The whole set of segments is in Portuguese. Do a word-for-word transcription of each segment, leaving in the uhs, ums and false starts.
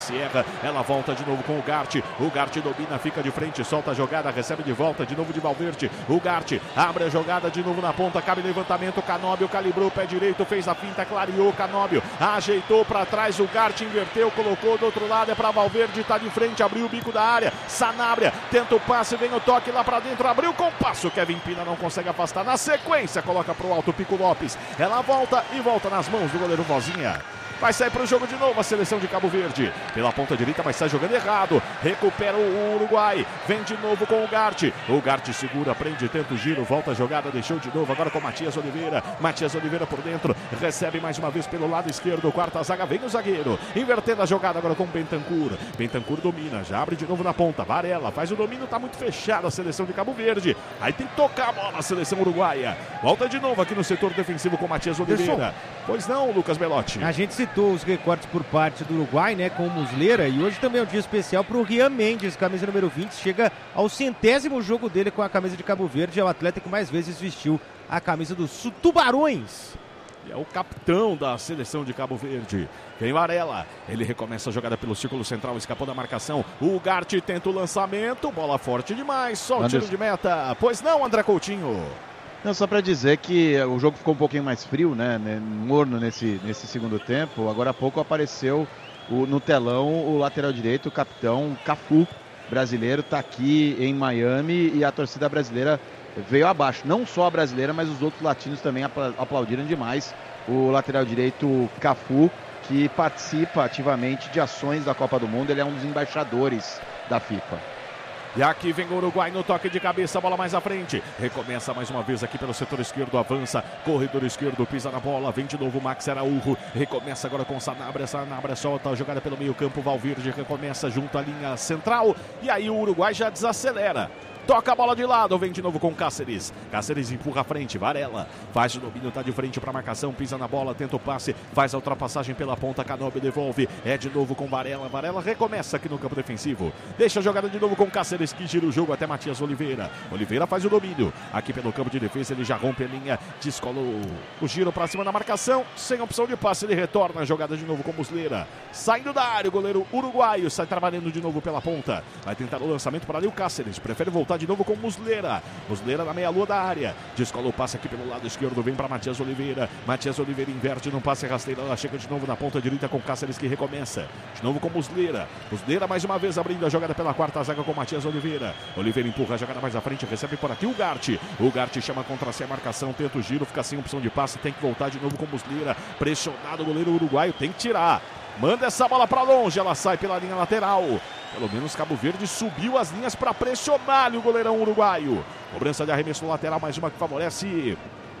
Sierra, ela volta de novo com o Gart, o Gart domina, fica de frente, solta a jogada, recebe de volta, de novo de Valverde, o Gart abre a jogada de novo na ponta, cabe levantamento, Canóbio calibrou o pé direito, fez a finta, clareou, Canóbio ajeitou para trás, o Gart inverteu, colocou do outro lado, é para Valverde, tá de frente, abriu o bico da área, Sanabria, tenta o passe, vem o toque lá para dentro, abriu com o passo, Kevin Pina não consegue afastar, na sequência coloca pro alto, Pico Lopes, ela volta e volta nas mãos do goleiro Vozinha. Vai sair para o jogo de novo a seleção de Cabo Verde. Pela ponta direita, mas sai jogando errado. Recupera o Uruguai. Vem de novo com o Gart. O Gart segura, prende, tenta o giro. Volta a jogada, deixou de novo. Agora com o Matias Oliveira. Matias Oliveira por dentro. Recebe mais uma vez pelo lado esquerdo. Quarta zaga, vem o zagueiro. Invertendo a jogada agora com o Bentancur. Bentancur domina, já abre de novo na ponta. Varela faz o domínio, tá muito fechada a seleção de Cabo Verde. Aí tem que tocar a bola a seleção uruguaia. Volta de novo aqui no setor defensivo com o Matias Oliveira. Pois não, Lucas Belotti. A gente citou os recortes por parte do Uruguai, né, com o Muslera, e hoje também é um dia especial para o Rian Mendes, camisa número vinte, chega ao centésimo jogo dele com a camisa de Cabo Verde, é o atleta que mais vezes vestiu a camisa dos Tubarões. É o capitão da seleção de Cabo Verde. Vem Varela, ele recomeça a jogada pelo círculo central, escapou da marcação. O Gart tenta o lançamento, bola forte demais, só o tiro de meta. Pois não, André Coutinho? Não, só para dizer que o jogo ficou um pouquinho mais frio, né, morno nesse, nesse segundo tempo. Agora há pouco apareceu o, no telão o lateral direito, o capitão Cafu, brasileiro, está aqui em Miami e a torcida brasileira veio abaixo. Não só a brasileira, mas os outros latinos também aplaudiram demais o lateral direito Cafu, que participa ativamente de ações da Copa do Mundo. Ele é um dos embaixadores da FIFA. E aqui vem o Uruguai no toque de cabeça, bola mais à frente. Recomeça mais uma vez aqui pelo setor esquerdo, avança, corredor esquerdo, pisa na bola, vem de novo o Max Araújo. Recomeça agora com o Sanabria, Sanabria solta a jogada pelo meio campo, Valverde recomeça junto à linha central. E aí o Uruguai já desacelera. Toca a bola de lado, vem de novo com Cáceres. Cáceres empurra a frente, Varela faz o domínio, tá de frente para a marcação, pisa na bola, tenta o passe, faz a ultrapassagem pela ponta, Canóbio devolve, é de novo com Varela. Varela recomeça aqui no campo defensivo, deixa a jogada de novo com Cáceres, que gira o jogo até Matias Oliveira. Oliveira faz o domínio, aqui pelo campo de defesa, ele já rompe a linha, descola o, o giro para cima da marcação, sem opção de passe, ele retorna a jogada de novo com Muslera. Saindo da área, o goleiro uruguaio sai trabalhando de novo pela ponta, vai tentar o lançamento para ali o Cáceres, prefere voltar de novo com Muslera. Muslera na meia-lua da área. Descola o passe aqui pelo lado esquerdo. Vem para Matias Oliveira. Matias Oliveira inverte num passe rasteiro. Ela chega de novo na ponta direita com Cáceres, que recomeça. De novo com Muslera. Muslera mais uma vez abrindo a jogada pela quarta zaga com Matias Oliveira. Oliveira empurra a jogada mais à frente. Recebe por aqui o Gart. O Gart chama contra si a marcação. Tenta o giro. Fica sem opção de passe. Tem que voltar de novo com Muslera. Pressionado o goleiro uruguaio. Tem que tirar. Manda essa bola para longe. Ela sai pela linha lateral. Pelo menos Cabo Verde subiu as linhas para pressionar o goleirão uruguaio. Cobrança de arremesso lateral, mais uma que favorece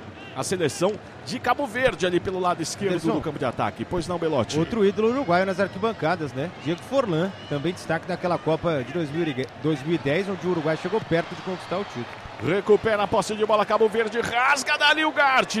a seleção de Cabo Verde ali pelo lado esquerdo Anderson, do campo de ataque. Pois não, Belotti? Outro ídolo uruguaio nas arquibancadas, né? Diego Forlan, também destaque daquela Copa de dois mil e dez, onde o Uruguai chegou perto de conquistar o título. Recupera a posse de bola, Cabo Verde, rasga dali o Gart.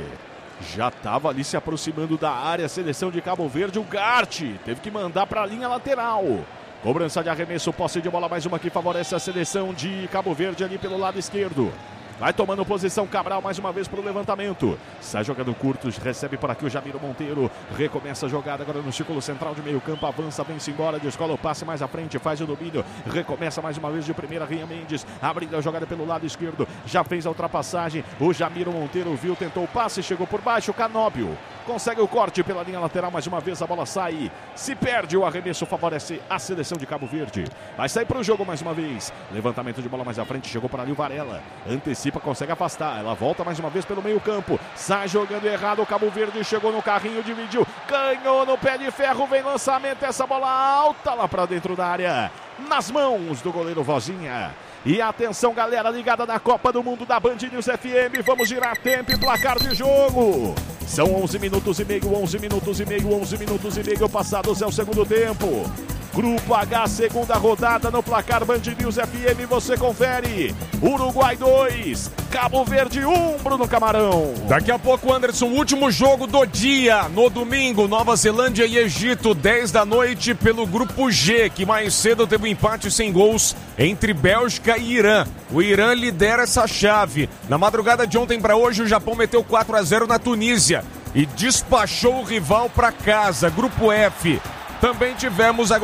Já estava ali se aproximando da área a seleção de Cabo Verde, o Gart teve que mandar para a linha lateral. Cobrança de arremesso, posse de bola, mais uma que favorece a seleção de Cabo Verde ali pelo lado esquerdo. Vai tomando posição Cabral mais uma vez para o levantamento. Sai jogando curtos, recebe por aqui o Jamiro Monteiro. Recomeça a jogada agora no círculo central de meio campo. Avança, vem-se embora, descola o passe mais à frente, faz o domínio. Recomeça mais uma vez de primeira, Rian Mendes. Abrindo a jogada pelo lado esquerdo. Já fez a ultrapassagem. O Jamiro Monteiro viu, tentou o passe, chegou por baixo. Canóbio consegue o corte pela linha lateral. Mais uma vez a bola sai. Se perde o arremesso, favorece a seleção de Cabo Verde. Vai sair para o jogo mais uma vez. Levantamento de bola mais à frente, chegou por ali o Varela. Antecipa, consegue afastar, ela volta mais uma vez pelo meio campo, sai jogando errado, o Cabo Verde chegou no carrinho, dividiu, ganhou no pé de ferro, vem lançamento, essa bola alta lá pra dentro da área, nas mãos do goleiro Vozinha. E atenção galera ligada na Copa do Mundo da Band News F M, vamos girar tempo e placar de jogo. São onze minutos e meio, onze minutos e meio, onze minutos e meio passados, é o segundo tempo. Grupo H, segunda rodada no placar Band News F M, você confere. Uruguai dois, Cabo Verde um, Bruno Camarão. Daqui a pouco, Anderson, último jogo do dia, no domingo, Nova Zelândia e Egito, dez da noite, pelo Grupo G, que mais cedo teve um empate sem gols entre Bélgica e Irã. O Irã lidera essa chave. Na madrugada de ontem para hoje, o Japão meteu quatro a zero na Tunísia e despachou o rival para casa. Grupo F, Também tivemos agora